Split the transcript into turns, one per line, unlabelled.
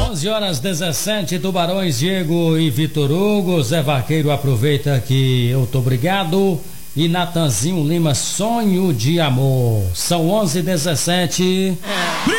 11h17, Tubarões, Diego e Vitor Hugo. Zé Vaqueiro aproveita que eu tô obrigado. E Natanzinho Lima, Sonho de Amor. São 11h17.